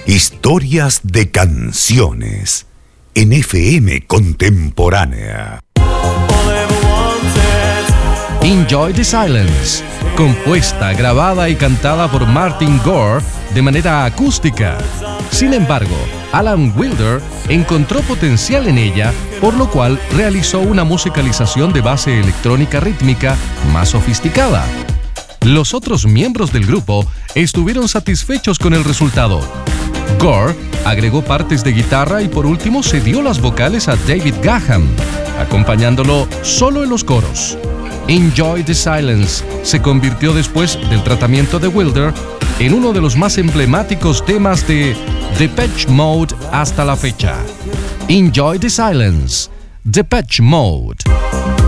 Historias de canciones en FM Contemporánea. Enjoy the Silence, compuesta, grabada y cantada por Martin Gore de manera acústica. Sin embargo, Alan Wilder encontró potencial en ella, por lo cual realizó una musicalización de base electrónica rítmica más sofisticada. Los otros miembros del grupo estuvieron satisfechos con el resultado. Gore agregó partes de guitarra y por último cedió las vocales a David Gahan, acompañándolo solo en los coros. Enjoy the Silence se convirtió después del tratamiento de Wilder en uno de los más emblemáticos temas de Depeche Mode hasta la fecha. Enjoy the Silence, Depeche Mode.